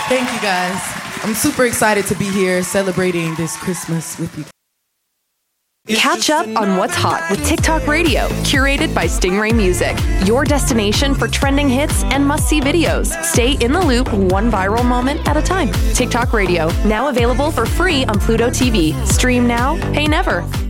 Thank you, guys. I'm super excited to be here celebrating this Christmas with you. Catch up on what's hot with TikTok Radio, curated by Stingray Music. Your destination for trending hits and must-see videos. Stay in the loop, one viral moment at a time. TikTok Radio, now available for free on Pluto TV. Stream now, pay never.